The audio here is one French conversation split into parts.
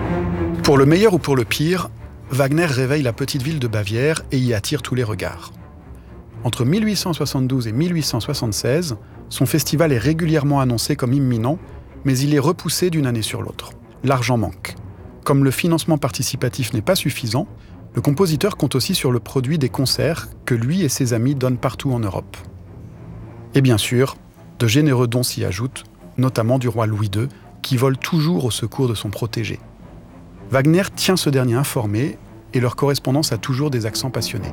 Pour le meilleur ou pour le pire, Wagner réveille la petite ville de Bavière et y attire tous les regards. Entre 1872 et 1876, son festival est régulièrement annoncé comme imminent, mais il est repoussé d'une année sur l'autre. L'argent manque. Comme le financement participatif n'est pas suffisant, le compositeur compte aussi sur le produit des concerts que lui et ses amis donnent partout en Europe. Et bien sûr, de généreux dons s'y ajoutent, notamment du roi Louis II, qui vole toujours au secours de son protégé. Wagner tient ce dernier informé et leur correspondance a toujours des accents passionnés.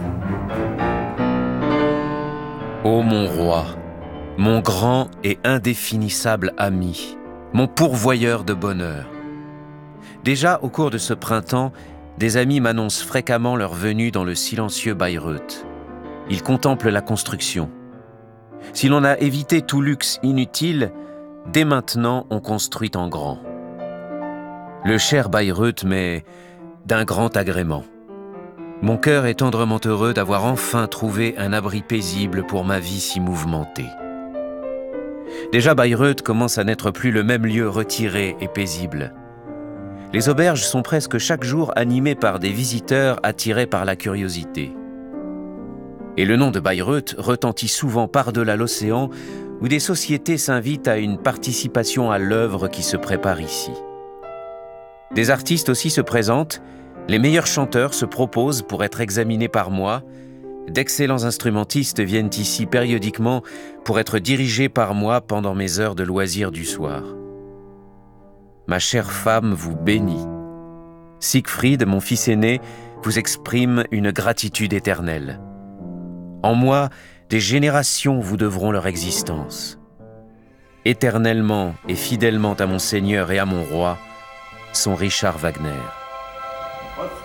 Ô mon roi, mon grand et indéfinissable ami, mon pourvoyeur de bonheur. Déjà au cours de ce printemps, des amis m'annoncent fréquemment leur venue dans le silencieux Bayreuth. Ils contemplent la construction. Si l'on a évité tout luxe inutile, dès maintenant on construit en grand. Le cher Bayreuth m'est d'un grand agrément. Mon cœur est tendrement heureux d'avoir enfin trouvé un abri paisible pour ma vie si mouvementée. Déjà Bayreuth commence à n'être plus le même lieu retiré et paisible. Les auberges sont presque chaque jour animées par des visiteurs attirés par la curiosité. Et le nom de Bayreuth retentit souvent par-delà l'océan où des sociétés s'invitent à une participation à l'œuvre qui se prépare ici. Des artistes aussi se présentent, les meilleurs chanteurs se proposent pour être examinés par moi, d'excellents instrumentistes viennent ici périodiquement pour être dirigés par moi pendant mes heures de loisirs du soir. Ma chère femme vous bénit. Siegfried, mon fils aîné, vous exprime une gratitude éternelle. En moi, des générations vous devront leur existence. Éternellement et fidèlement à mon Seigneur et à mon roi, son Richard Wagner.